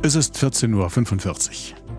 Es ist 14:45 Uhr.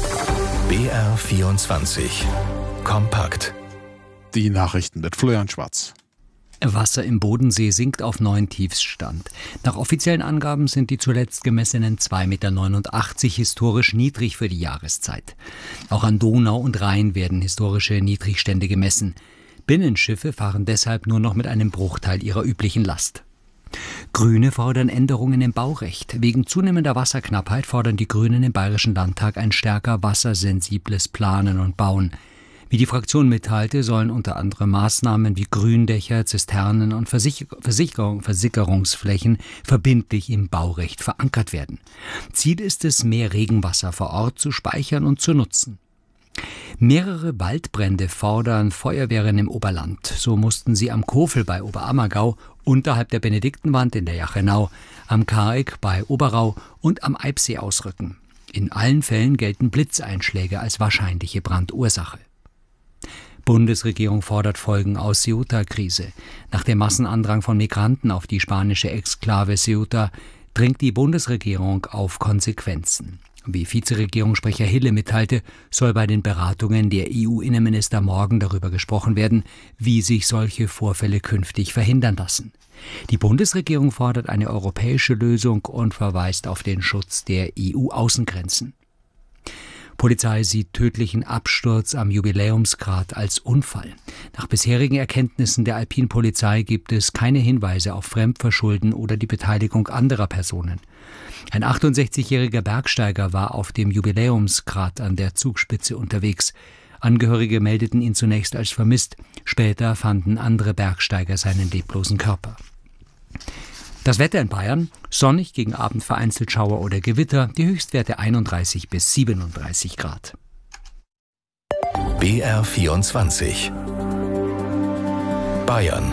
BR24 Kompakt. Die Nachrichten mit Florian Schwarz. Wasser im Bodensee sinkt auf neuen Tiefststand. Nach offiziellen Angaben sind die zuletzt gemessenen 2,89 Meter historisch niedrig für die Jahreszeit. Auch an Donau und Rhein werden historische Niedrigstände gemessen. Binnenschiffe fahren deshalb nur noch mit einem Bruchteil ihrer üblichen Last. Grüne fordern Änderungen im Baurecht. Wegen zunehmender Wasserknappheit fordern die Grünen im Bayerischen Landtag ein stärker wassersensibles Planen und Bauen. Wie die Fraktion mitteilte, sollen unter anderem Maßnahmen wie Gründächer, Zisternen und Versickerungsflächen verbindlich im Baurecht verankert werden. Ziel ist es, mehr Regenwasser vor Ort zu speichern und zu nutzen. Mehrere Waldbrände fordern Feuerwehren im Oberland. So mussten sie am Kofel bei Oberammergau, unterhalb der Benediktenwand in der Jachenau, am Karik bei Oberau und am Eibsee ausrücken. In allen Fällen gelten Blitzeinschläge als wahrscheinliche Brandursache. Bundesregierung fordert Folgen aus Ceuta-Krise. Nach dem Massenandrang von Migranten auf die spanische Exklave Ceuta dringt die Bundesregierung auf Konsequenzen. Wie Vizeregierungssprecher Hille mitteilte, soll bei den Beratungen der EU-Innenminister morgen darüber gesprochen werden, wie sich solche Vorfälle künftig verhindern lassen. Die Bundesregierung fordert eine europäische Lösung und verweist auf den Schutz der EU-Außengrenzen. Polizei sieht tödlichen Absturz am Jubiläumsgrat als Unfall. Nach bisherigen Erkenntnissen der Alpinpolizei gibt es keine Hinweise auf Fremdverschulden oder die Beteiligung anderer Personen. Ein 68-jähriger Bergsteiger war auf dem Jubiläumsgrat an der Zugspitze unterwegs. Angehörige meldeten ihn zunächst als vermisst. Später fanden andere Bergsteiger seinen leblosen Körper. Das Wetter in Bayern: sonnig, gegen Abend vereinzelt Schauer oder Gewitter, die Höchstwerte 31 bis 37 Grad. BR24 Bayern.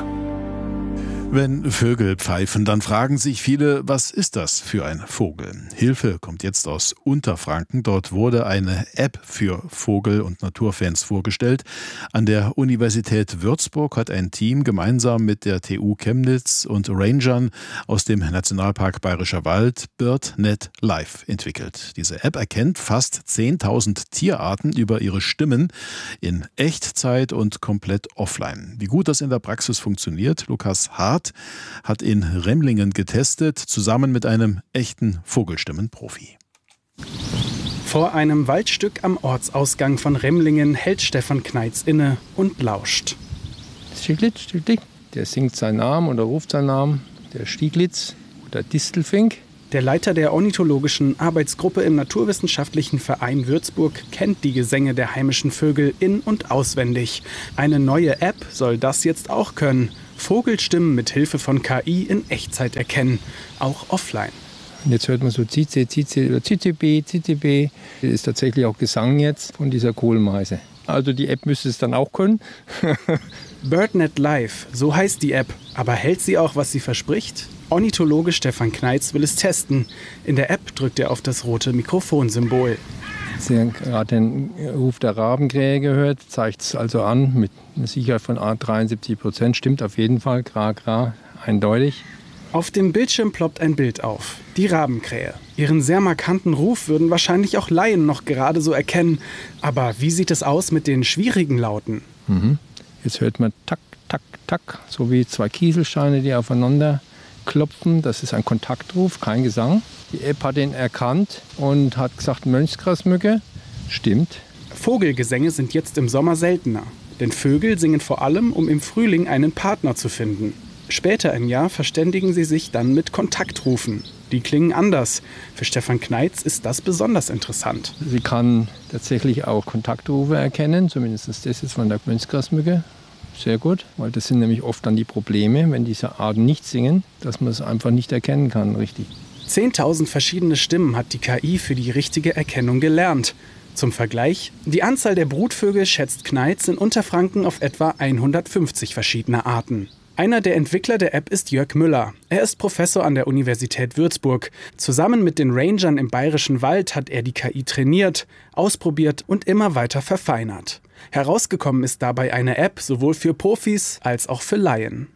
Wenn Vögel pfeifen, dann fragen sich viele, was ist das für ein Vogel? Hilfe kommt jetzt aus Unterfranken. Dort wurde eine App für Vogel- und Naturfans vorgestellt. An der Universität Würzburg hat ein Team gemeinsam mit der TU Chemnitz und Rangern aus dem Nationalpark Bayerischer Wald BirdNet Live entwickelt. Diese App erkennt fast 10.000 Tierarten über ihre Stimmen in Echtzeit und komplett offline. Wie gut das in der Praxis funktioniert, Lukas Hart hat in Remlingen getestet, zusammen mit einem echten Vogelstimmenprofi. Vor einem Waldstück am Ortsausgang von Remlingen hält Stefan Kneitz inne und lauscht. Stieglitz, Stieglitz. Der singt seinen Namen oder ruft seinen Namen. Der Stieglitz oder Distelfink. Der Leiter der ornithologischen Arbeitsgruppe im Naturwissenschaftlichen Verein Würzburg kennt die Gesänge der heimischen Vögel in- und auswendig. Eine neue App soll das jetzt auch können. Vogelstimmen mit Hilfe von KI in Echtzeit erkennen, auch offline. Und jetzt hört man so Zize, Zize oder Zitebe, Zitebe. Das ist tatsächlich auch Gesang jetzt von dieser Kohlmeise. Also die App müsste es dann auch können. BirdNet Live, so heißt die App. Aber hält sie auch, was sie verspricht? Ornithologe Stefan Kneitz will es testen. In der App drückt er auf das rote Mikrofonsymbol. Sie haben gerade den Ruf der Rabenkrähe gehört, zeigt es also an mit einer Sicherheit von 73%. Stimmt auf jeden Fall, gra, eindeutig. Auf dem Bildschirm ploppt ein Bild auf. Die Rabenkrähe. Ihren sehr markanten Ruf würden wahrscheinlich auch Laien noch gerade so erkennen. Aber wie sieht es aus mit den schwierigen Lauten? Jetzt hört man tak, tak, tak, so wie zwei Kieselsteine, die aufeinander klopfen. Das ist ein Kontaktruf, kein Gesang. Die App hat ihn erkannt und hat gesagt, Mönchsgrasmücke. Stimmt. Vogelgesänge sind jetzt im Sommer seltener. Denn Vögel singen vor allem, um im Frühling einen Partner zu finden. Später im Jahr verständigen sie sich dann mit Kontaktrufen. Die klingen anders. Für Stefan Kneitz ist das besonders interessant. Sie kann tatsächlich auch Kontaktrufe erkennen, zumindest das ist von der Mönchsgrasmücke. Sehr gut, weil das sind nämlich oft dann die Probleme, wenn diese Arten nicht singen, dass man es einfach nicht erkennen kann, richtig. 10.000 verschiedene Stimmen hat die KI für die richtige Erkennung gelernt. Zum Vergleich: Die Anzahl der Brutvögel schätzt Kneitz in Unterfranken auf etwa 150 verschiedene Arten. Einer der Entwickler der App ist Jörg Müller. Er ist Professor an der Universität Würzburg. Zusammen mit den Rangern im Bayerischen Wald hat er die KI trainiert, ausprobiert und immer weiter verfeinert. Herausgekommen ist dabei eine App sowohl für Profis als auch für Laien.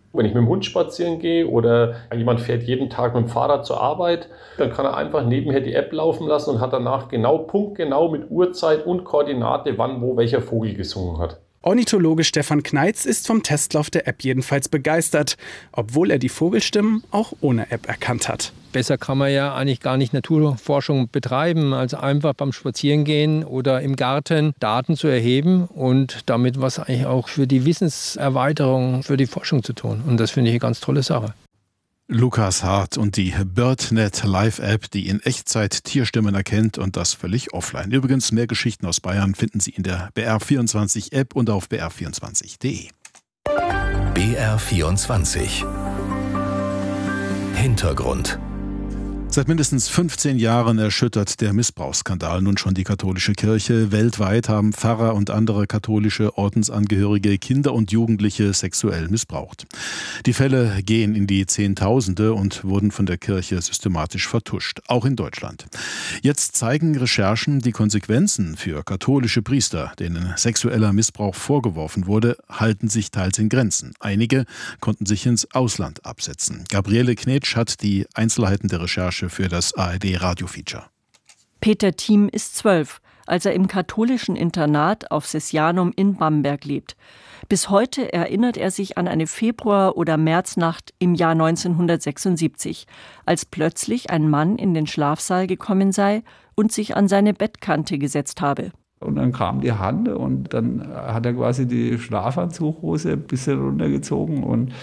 Wenn ich mit dem Hund spazieren gehe oder jemand fährt jeden Tag mit dem Fahrrad zur Arbeit, dann kann er einfach nebenher die App laufen lassen und hat danach punktgenau mit Uhrzeit und Koordinate, wann, wo welcher Vogel gesungen hat. Ornithologe Stefan Kneitz ist vom Testlauf der App jedenfalls begeistert, obwohl er die Vogelstimmen auch ohne App erkannt hat. Besser kann man ja eigentlich gar nicht Naturforschung betreiben, als einfach beim Spazierengehen oder im Garten Daten zu erheben und damit was eigentlich auch für die Wissenserweiterung, für die Forschung zu tun. Und das finde ich eine ganz tolle Sache. Lukas Hart und die BirdNet Live-App, die in Echtzeit Tierstimmen erkennt und das völlig offline. Übrigens, mehr Geschichten aus Bayern finden Sie in der BR24-App und auf br24.de. BR24 Hintergrund. Seit mindestens 15 Jahren erschüttert der Missbrauchsskandal nun schon die katholische Kirche. Weltweit haben Pfarrer und andere katholische Ordensangehörige Kinder und Jugendliche sexuell missbraucht. Die Fälle gehen in die Zehntausende und wurden von der Kirche systematisch vertuscht, auch in Deutschland. Jetzt zeigen Recherchen, die Konsequenzen für katholische Priester, denen sexueller Missbrauch vorgeworfen wurde, halten sich teils in Grenzen. Einige konnten sich ins Ausland absetzen. Gabriele Knetsch hat die Einzelheiten der Recherche für das ARD-Radio-Feature. Peter Thiem ist 12, als er im katholischen Internat auf Sessianum in Bamberg lebt. Bis heute erinnert er sich an eine Februar- oder Märznacht im Jahr 1976, als plötzlich ein Mann in den Schlafsaal gekommen sei und sich an seine Bettkante gesetzt habe. Und dann kam die Hand und dann hat er quasi die Schlafanzughose ein bisschen runtergezogen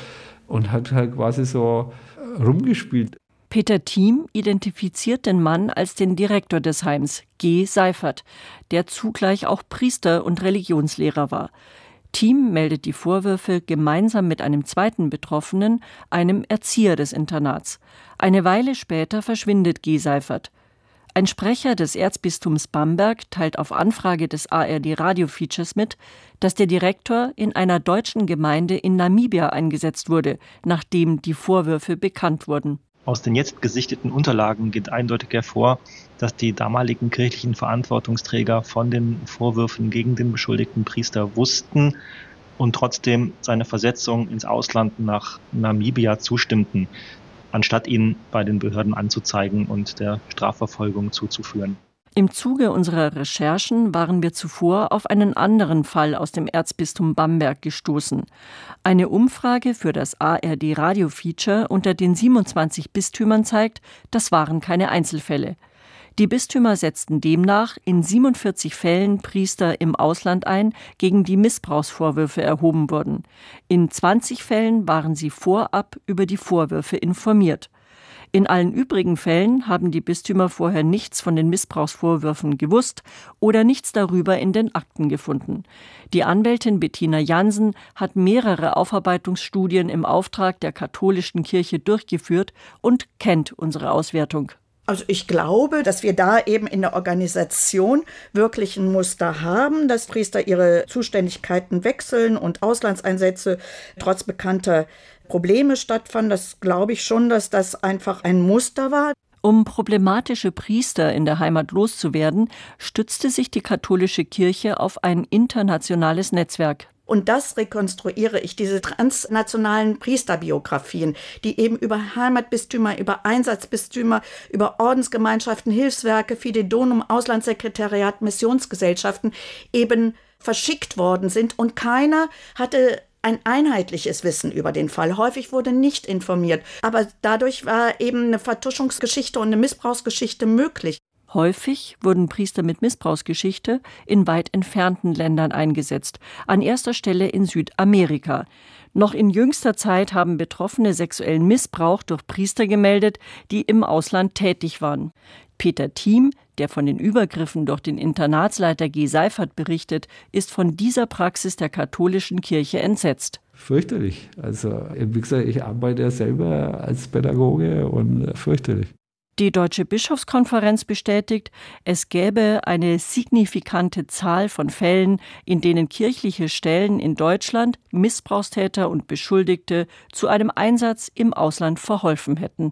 und hat halt quasi so rumgespielt. Peter Thiem identifiziert den Mann als den Direktor des Heims, G. Seifert, der zugleich auch Priester und Religionslehrer war. Thiem meldet die Vorwürfe gemeinsam mit einem zweiten Betroffenen, einem Erzieher des Internats. Eine Weile später verschwindet G. Seifert. Ein Sprecher des Erzbistums Bamberg teilt auf Anfrage des ARD-Radio-Features mit, dass der Direktor in einer deutschen Gemeinde in Namibia eingesetzt wurde, nachdem die Vorwürfe bekannt wurden. Aus den jetzt gesichteten Unterlagen geht eindeutig hervor, dass die damaligen kirchlichen Verantwortungsträger von den Vorwürfen gegen den beschuldigten Priester wussten und trotzdem seine Versetzung ins Ausland nach Namibia zustimmten, anstatt ihn bei den Behörden anzuzeigen und der Strafverfolgung zuzuführen. Im Zuge unserer Recherchen waren wir zuvor auf einen anderen Fall aus dem Erzbistum Bamberg gestoßen. Eine Umfrage für das ARD-Radio-Feature unter den 27 Bistümern zeigt, das waren keine Einzelfälle. Die Bistümer setzten demnach in 47 Fällen Priester im Ausland ein, gegen die Missbrauchsvorwürfe erhoben wurden. In 20 Fällen waren sie vorab über die Vorwürfe informiert. In allen übrigen Fällen haben die Bistümer vorher nichts von den Missbrauchsvorwürfen gewusst oder nichts darüber in den Akten gefunden. Die Anwältin Bettina Jansen hat mehrere Aufarbeitungsstudien im Auftrag der katholischen Kirche durchgeführt und kennt unsere Auswertung. Also ich glaube, dass wir da eben in der Organisation wirklich ein Muster haben, dass Priester ihre Zuständigkeiten wechseln und Auslandseinsätze trotz bekannter Probleme stattfanden. Das glaube ich schon, dass das einfach ein Muster war. Um problematische Priester in der Heimat loszuwerden, stützte sich die katholische Kirche auf ein internationales Netzwerk. Und das rekonstruiere ich, diese transnationalen Priesterbiografien, die eben über Heimatbistümer, über Einsatzbistümer, über Ordensgemeinschaften, Hilfswerke, Fidedonum, Auslandssekretariat, Missionsgesellschaften eben verschickt worden sind. Und keiner hatte ein einheitliches Wissen über den Fall. Häufig wurde nicht informiert. Aber dadurch war eben eine Vertuschungsgeschichte und eine Missbrauchsgeschichte möglich. Häufig wurden Priester mit Missbrauchsgeschichte in weit entfernten Ländern eingesetzt, an erster Stelle in Südamerika. Noch in jüngster Zeit haben Betroffene sexuellen Missbrauch durch Priester gemeldet, die im Ausland tätig waren. Peter Thiem, der von den Übergriffen durch den Internatsleiter G. Seifert berichtet, ist von dieser Praxis der katholischen Kirche entsetzt. Fürchterlich. Also, wie gesagt, ich arbeite ja selber als Pädagoge und fürchterlich. Die Deutsche Bischofskonferenz bestätigt, es gäbe eine signifikante Zahl von Fällen, in denen kirchliche Stellen in Deutschland Missbrauchstäter und Beschuldigte zu einem Einsatz im Ausland verholfen hätten.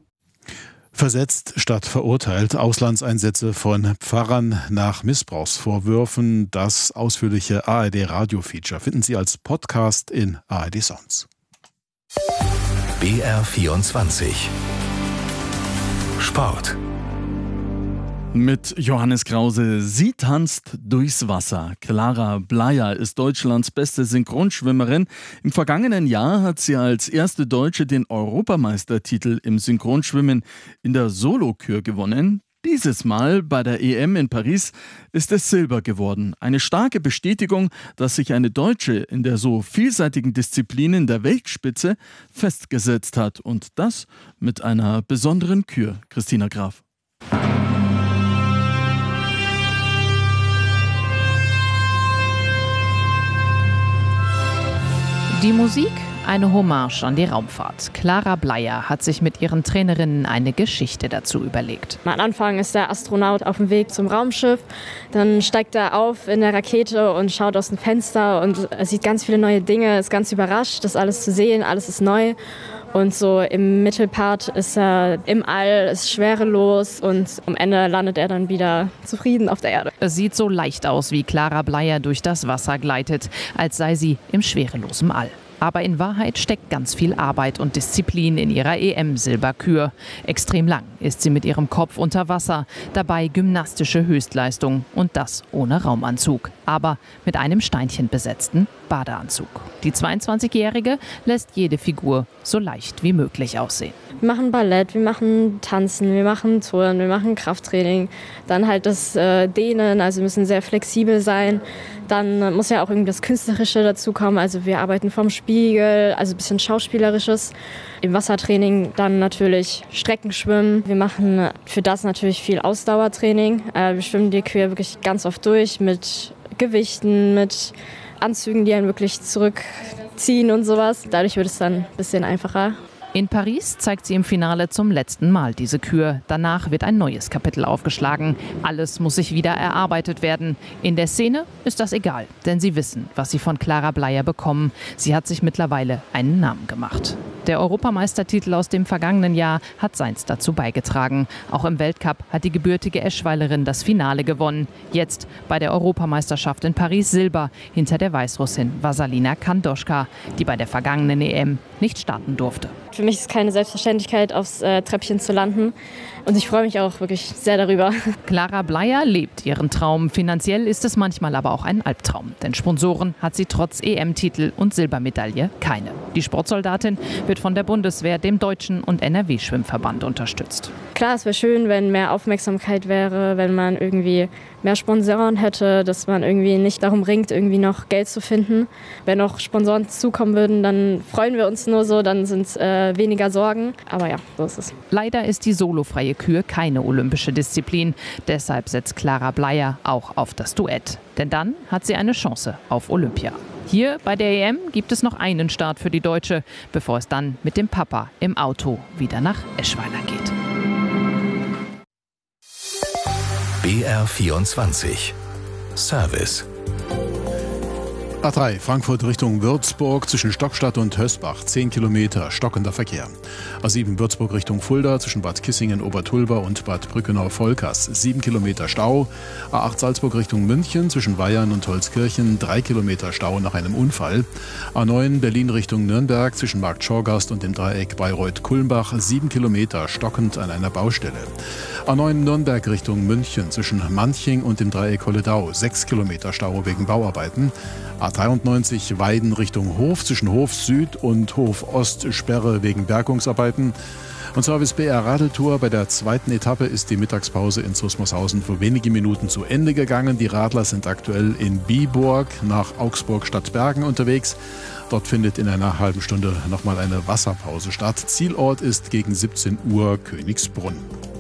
Versetzt statt verurteilt, Auslandseinsätze von Pfarrern nach Missbrauchsvorwürfen. Das ausführliche ARD-Radio-Feature finden Sie als Podcast in ARD Sounds. BR24 Sport. Mit Johannes Krause. Sie tanzt durchs Wasser. Clara Bleyer ist Deutschlands beste Synchronschwimmerin. Im vergangenen Jahr hat sie als erste Deutsche den Europameistertitel im Synchronschwimmen in der Solokür gewonnen. Dieses Mal bei der EM in Paris ist es Silber geworden. Eine starke Bestätigung, dass sich eine Deutsche in der so vielseitigen Disziplin in der Weltspitze festgesetzt hat. Und das mit einer besonderen Kür. Christina Graf. Die Musik? Eine Hommage an die Raumfahrt. Clara Bleyer hat sich mit ihren Trainerinnen eine Geschichte dazu überlegt. Am Anfang ist der Astronaut auf dem Weg zum Raumschiff. Dann steigt er auf in der Rakete und schaut aus dem Fenster und sieht ganz viele neue Dinge, ist ganz überrascht, das alles zu sehen, alles ist neu. Und so im Mittelpart ist er im All, ist schwerelos und am Ende landet er dann wieder zufrieden auf der Erde. Es sieht so leicht aus, wie Clara Bleyer durch das Wasser gleitet, als sei sie im schwerelosen All. Aber in Wahrheit steckt ganz viel Arbeit und Disziplin in ihrer EM-Silberkür. Extrem lang ist sie mit ihrem Kopf unter Wasser, dabei gymnastische Höchstleistung und das ohne Raumanzug, aber mit einem Steinchen besetzten Badeanzug. Die 22-Jährige lässt jede Figur so leicht wie möglich aussehen. Wir machen Ballett, wir machen Tanzen, wir machen Turnen, wir machen Krafttraining. Dann halt das Dehnen, also wir müssen sehr flexibel sein. Dann muss ja auch irgendwie das Künstlerische dazu kommen. Also wir arbeiten vorm Spiegel, also ein bisschen Schauspielerisches. Im Wassertraining dann natürlich Streckenschwimmen. Wir machen für das natürlich viel Ausdauertraining. Wir schwimmen die Kür wirklich ganz oft durch mit Gewichten, mit Anzügen, die einen wirklich zurückziehen und sowas. Dadurch wird es dann ein bisschen einfacher. In Paris zeigt sie im Finale zum letzten Mal diese Kür. Danach wird ein neues Kapitel aufgeschlagen. Alles muss sich wieder erarbeitet werden. In der Szene ist das egal, denn sie wissen, was sie von Clara Bleyer bekommen. Sie hat sich mittlerweile einen Namen gemacht. Der Europameistertitel aus dem vergangenen Jahr hat seins dazu beigetragen. Auch im Weltcup hat die gebürtige Eschweilerin das Finale gewonnen. Jetzt bei der Europameisterschaft in Paris Silber hinter der Weißrussin Vasalina Kandoschka, die bei der vergangenen EM nicht starten durfte. Für mich ist es keine Selbstverständlichkeit, aufs Treppchen zu landen. Und ich freue mich auch wirklich sehr darüber. Clara Bleyer lebt ihren Traum. Finanziell ist es manchmal aber auch ein Albtraum. Denn Sponsoren hat sie trotz EM-Titel und Silbermedaille keine. Die Sportsoldatin wird von der Bundeswehr, dem Deutschen und NRW-Schwimmverband unterstützt. Klar, es wäre schön, wenn mehr Aufmerksamkeit wäre, wenn man irgendwie mehr Sponsoren hätte, dass man irgendwie nicht darum ringt, irgendwie noch Geld zu finden. Wenn noch Sponsoren zukommen würden, dann freuen wir uns nur so, dann sind es weniger Sorgen. Aber ja, so ist es. Leider ist die solofreie Kür keine olympische Disziplin. Deshalb setzt Clara Bleyer auch auf das Duett. Denn dann hat sie eine Chance auf Olympia. Hier bei der EM gibt es noch einen Start für die Deutsche, bevor es dann mit dem Papa im Auto wieder nach Eschweiler geht. BR24 Service. A3 Frankfurt Richtung Würzburg zwischen Stockstadt und Hösbach 10 Kilometer stockender Verkehr. A7 Würzburg Richtung Fulda zwischen Bad Kissingen, Obertulba und Bad Brückenau-Volkers 7 Kilometer Stau. A8 Salzburg Richtung München zwischen Weyern und Holzkirchen 3 Kilometer Stau nach einem Unfall. A9 Berlin Richtung Nürnberg zwischen Markt Schorgast und dem Dreieck Bayreuth-Kulmbach 7 Kilometer stockend an einer Baustelle. A9 Nürnberg Richtung München zwischen Manching und dem Dreieck Holledau 6 Kilometer Stau wegen Bauarbeiten. A93 Weiden Richtung Hof zwischen Hof Süd und Hof Ost Sperre wegen Bergungsarbeiten. Und Service BR Radeltour. Bei der zweiten Etappe ist die Mittagspause in Susmarshausen vor wenigen Minuten zu Ende gegangen. Die Radler sind aktuell in Biburg nach Augsburg-Stadtbergen unterwegs. Dort findet in einer halben Stunde nochmal eine Wasserpause statt. Zielort ist gegen 17 Uhr Königsbrunn.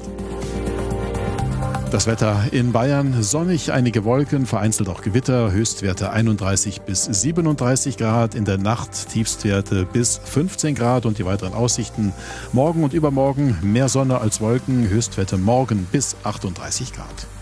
Das Wetter in Bayern: sonnig, einige Wolken, vereinzelt auch Gewitter, Höchstwerte 31 bis 37 Grad, in der Nacht Tiefstwerte bis 15 Grad und die weiteren Aussichten: morgen und übermorgen mehr Sonne als Wolken, Höchstwerte morgen bis 38 Grad.